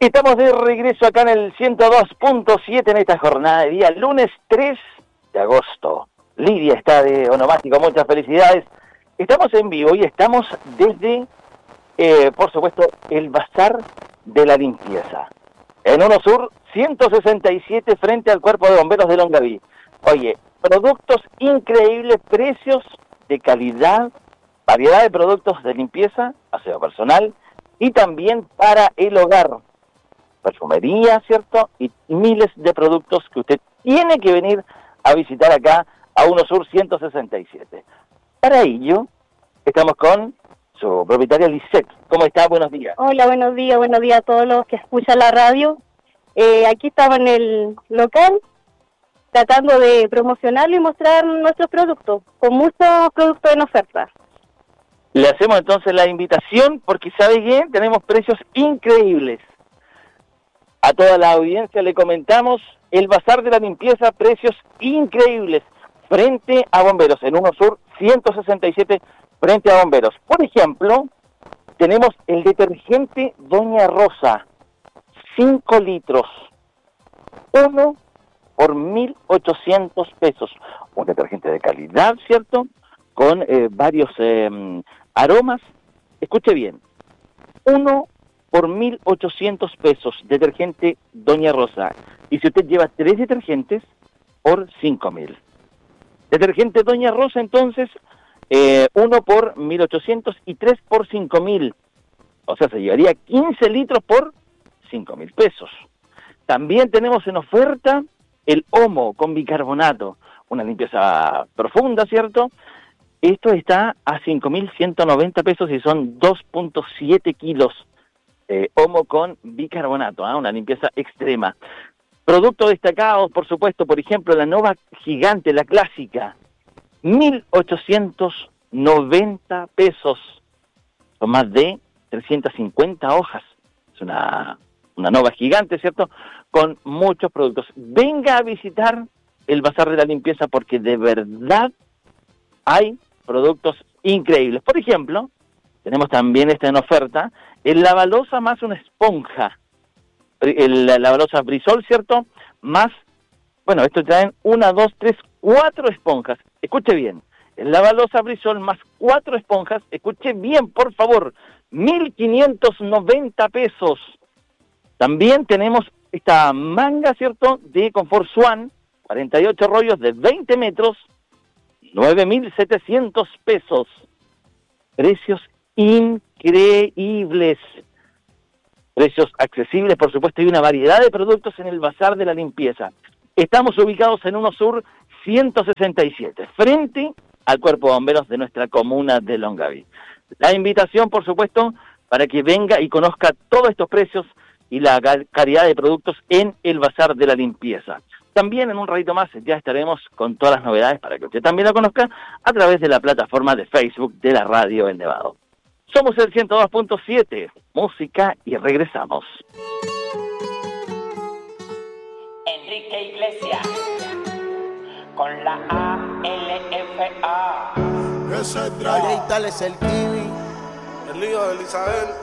Estamos de regreso acá en el 102.7 en esta jornada de día, lunes 3 de agosto. Lidia está de onomástico, muchas felicidades. Estamos en vivo y estamos desde, por supuesto, el Bazar de la Limpieza. En Uno Sur 167 frente al Cuerpo de Bomberos de Longaví. Oye, productos increíbles, precios de calidad, variedad de productos de limpieza, aseo personal y también para el hogar. Perfumería, ¿cierto? Y miles de productos que usted tiene que venir a visitar acá a Uno Sur 167. Para ello, estamos con su propietaria Lisette. ¿Cómo está? Buenos días. Hola, buenos días a todos los que escuchan la radio. Aquí estamos en el local tratando de promocionarlo y mostrar nuestros productos, con muchos productos en oferta. Le hacemos entonces la invitación porque, ¿sabe qué? Tenemos precios increíbles. A toda la audiencia le comentamos el Bazar de la Limpieza, precios increíbles frente a Bomberos, en Uno Sur 167 frente a Bomberos. Por ejemplo, tenemos el detergente Doña Rosa, 5 litros, 1 por 1.800 pesos. Un detergente de calidad, ¿cierto? Con varios aromas. Escuche bien, 1 por 1.800 pesos, detergente Doña Rosa. Y si usted lleva 3 detergentes, por 5.000. Detergente Doña Rosa, entonces, 1 por 1.800 y 3 por 5.000. O sea, se llevaría 15 litros por 5.000 pesos. También tenemos en oferta el Omo con bicarbonato, una limpieza profunda, ¿cierto? Esto está a 5.190 pesos y son 2.7 kilos. Omo con bicarbonato, una limpieza extrema. Productos destacados, por supuesto, por ejemplo, la Nova Gigante, la clásica, 1.890 pesos. Son más de 350 hojas. Es una Nova Gigante, ¿cierto? Con muchos productos. Venga a visitar el Bazar de la Limpieza porque de verdad hay productos increíbles. Por ejemplo, tenemos también en oferta el lavalosa más una esponja. La lavalosa Brisol, ¿cierto? Más, bueno, esto traen 1, 2, 3, 4 esponjas. Escuche bien. El lavalosa Brisol más 4 esponjas. Escuche bien, por favor. 1.590 pesos. También tenemos esta manga, ¿cierto? De Confort Swan, 48 rollos de 20 metros, 9.700 pesos. Precios increíbles. Precios accesibles, por supuesto, y una variedad de productos en el Bazar de la Limpieza. Estamos ubicados en Uno Sur 167, frente al Cuerpo de Bomberos de nuestra comuna de Longaví. La invitación, por supuesto, para que venga y conozca todos estos precios y la calidad de productos en el Bazar de la Limpieza. También en un ratito más ya estaremos con todas las novedades para que usted también la conozca a través de la plataforma de Facebook de la Radio El Nevado. Somos el 102.7, música y regresamos. Enrique Iglesias, con la ALFA. Ese es Dre. Y tal es el Kiwi. El lío de Isabel.